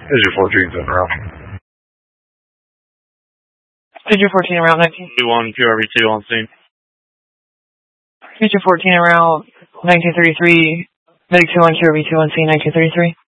Figure 14's in route. Figure 14 en route 1921, QRV2 on scene. Figure 14 en route 1933, Medic 2-1 QRV2 on scene 1933.